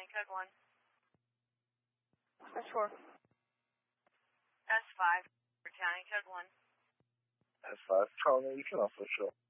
county code 1. S4. S5 for county code 1. S5, Charlie, you can also show